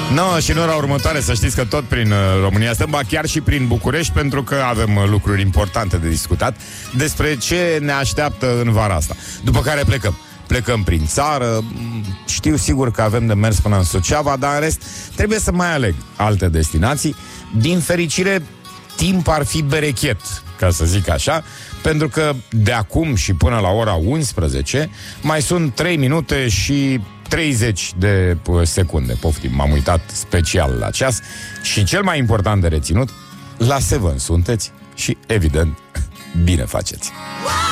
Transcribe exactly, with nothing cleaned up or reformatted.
No, și în ora următoare să știți că tot prin uh, România stăm, ba chiar și prin București, pentru că avem uh, lucruri importante de discutat despre ce ne așteaptă în vara asta. După care plecăm. Plecăm prin țară, știu sigur că avem de mers până în Suceava, dar în rest trebuie să mai aleg alte destinații. Din fericire, timp ar fi berechet, ca să zic așa, pentru că de acum și până la ora unsprezece mai sunt trei minute și treizeci de secunde. Poftim, m-am uitat special la ceas. Și cel mai important de reținut, la Seven sunteți și, evident, bine faceți.